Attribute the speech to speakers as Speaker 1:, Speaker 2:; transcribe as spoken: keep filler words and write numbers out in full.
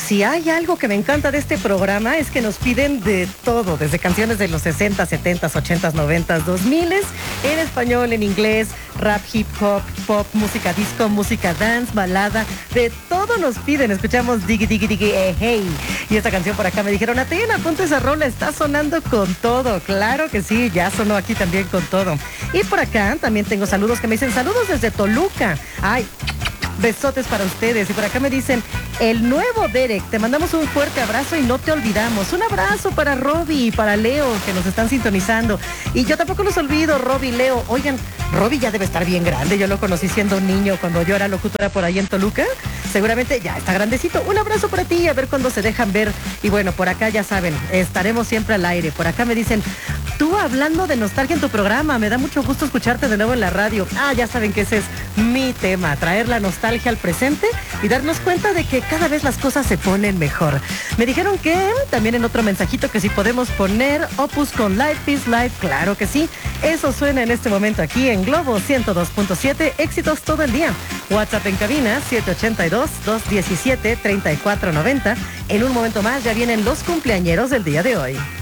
Speaker 1: Si hay algo que me encanta de este programa es que nos piden de todo, desde canciones de los sesenta, setenta, ochenta, noventa, dos mil, en español, en inglés, rap, hip hop, pop, música disco, música dance, balada, de todo nos piden. Escuchamos Diggy Diggy Diggy, eh, hey. Y esta canción por acá me dijeron, Atena, ponte esa rola, está sonando con todo. Claro que sí, ya sonó aquí también con todo. Y por acá también tengo saludos que me dicen, saludos desde Toluca. Ay, besotes para ustedes. Y por acá me dicen, el nuevo Derek, te mandamos un fuerte abrazo y no te olvidamos. Un abrazo para Robbie y para Leo, que nos están sintonizando. Y yo tampoco los olvido, Robbie y Leo. Oigan, Robbie ya debe estar bien grande. Yo lo conocí siendo un niño cuando yo era locutora por ahí en Toluca. Seguramente ya está grandecito. Un abrazo para ti, a ver cuándo se dejan ver. Y bueno, por acá ya saben, estaremos siempre al aire. Por acá me dicen, tú hablando de nostalgia en tu programa, me da mucho gusto escucharte de nuevo en la radio. Ah, ya saben que ese es mi tema, traer la nostalgia al presente y darnos cuenta de que cada vez las cosas se ponen mejor. Me dijeron que también en otro mensajito que si podemos poner Opus con Life is Life, claro que sí. Eso suena en este momento aquí en Globo ciento dos punto siete, éxitos todo el día. WhatsApp en cabina siete ocho dos, dos uno siete, tres cuatro nueve cero. En un momento más ya vienen los cumpleañeros del día de hoy.